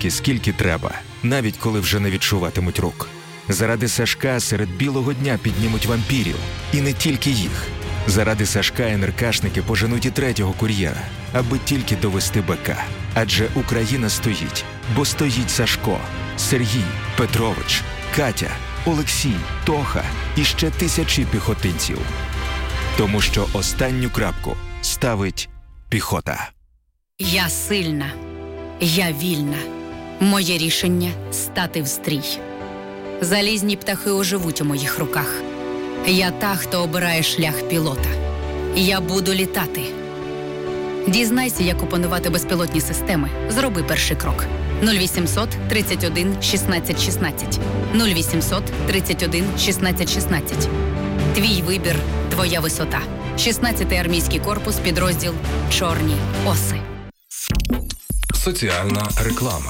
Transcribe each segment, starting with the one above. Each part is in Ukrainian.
стільки, скільки треба, навіть коли вже не відчуватимуть рук. Заради Сашка серед білого дня піднімуть вампірів. І не тільки їх. Заради Сашка НРКшники поженуть і третього кур'єра, аби тільки довести БК. Адже Україна стоїть, бо стоїть Сашко, Сергій, Петрович, Катя, Олексій, Тоха і ще тисячі піхотинців. Тому що останню крапку ставить піхота. Я сильна. Я вільна. Моє рішення – стати в стрій. Залізні птахи оживуть у моїх руках. Я та, хто обирає шлях пілота. Я буду літати. Дізнайся, як опанувати безпілотні системи. Зроби перший крок. 0800 31 16 16. 0800 31 16 16. Твій вибір – твоя висота. 16-й армійський корпус, підрозділ «Чорні оси». Соціальна реклама.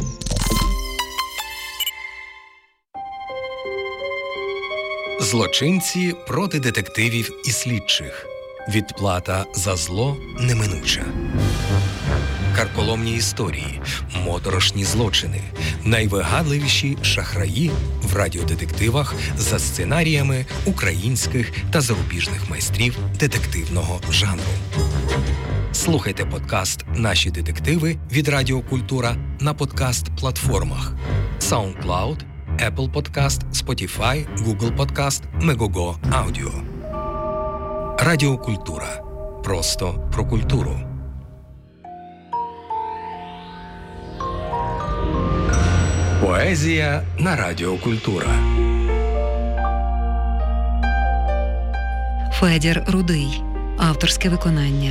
Злочинці проти детективів і слідчих. Відплата за зло неминуча. Карколомні історії, моторошні злочини, найвигадливіші шахраї в радіодетективах за сценаріями українських та зарубіжних майстрів детективного жанру. Слухайте подкаст «Наші детективи» від Радіо Культура на подкаст-платформах SoundCloud, Apple Podcast, Spotify, Google Podcast, Megogo Audio. Радіо Культура. Просто про культуру. Поезія на Радіо Культура. Федір Рудий. Авторське виконання.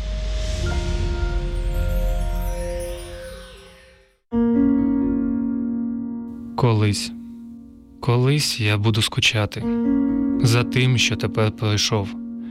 Колись я буду скучати за тим, що тепер пройшов,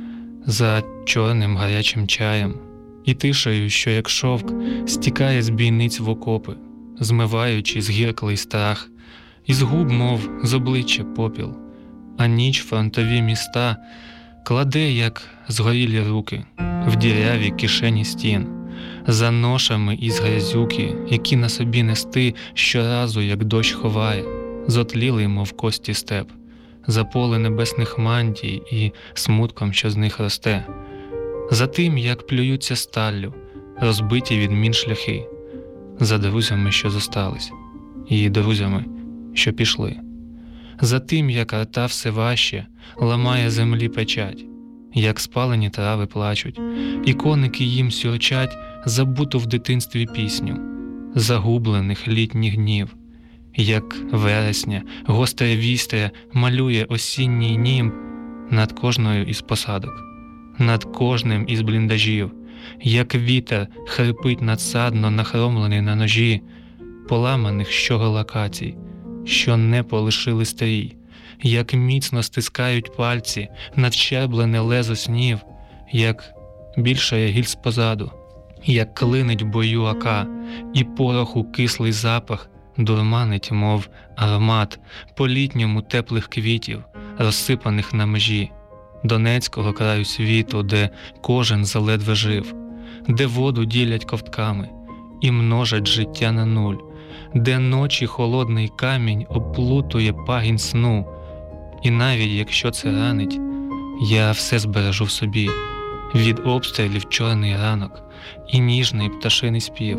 за чорним гарячим чаєм і тишею, що як шовк стікає з бійниць в окопи, змиваючи згірклий страх, із губ, мов з обличчя попіл, а ніч фронтові міста кладе, як згорілі руки, в діряві кишені стін, за ношами із грязюки, які на собі нести щоразу, як дощ ховає, зотлілий, мов кості степ, за поле небесних мантій і смутком, що з них росте, за тим, як плюються сталлю, розбиті від мін шляхи, за друзями, що зостались, і друзями, що пішли, за тим, як рта все важче ламає землі печать, як спалені трави плачуть, і коники їм сюрчать забуту в дитинстві пісню, загублених літніх днів, як вересня, гостре вістря малює осінній німб над кожною із посадок, над кожним із бліндажів, як вітер хрипить надсадно нахромлений на ножі, поламаних щого локацій, що не полишили стрій, як міцно стискають пальці надщерблене лезо снів, як більшає гільз позаду, як клинить в бою ака, і пороху кислий запах дурманить, мов аромат по-літньому теплих квітів, розсипаних на межі Донецького краю світу, де кожен заледве жив, де воду ділять ковтками і множать життя на нуль, де ночі холодний камінь оплутує пагінь сну. І навіть якщо це ранить, я все збережу в собі, від обстрілів чорний ранок і ніжний пташиний спів.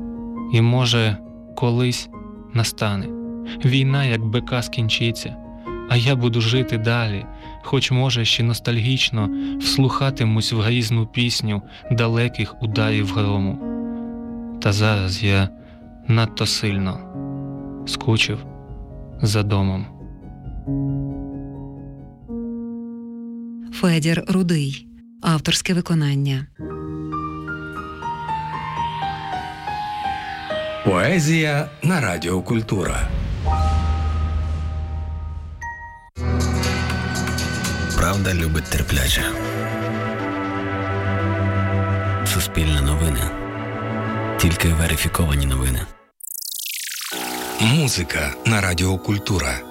І може колись настане війна, як бика, скінчиться, а я буду жити далі, хоч може ще ностальгічно вслухатимусь в грізну пісню далеких ударів грому. Та зараз я надто сильно скучив за домом. Федір Рудий. Авторське виконання. Поезія на Радіо Культура. Правда любить терпляче. Суспільне новини. Тільки верифіковані новини. Музика на Радіо Культура.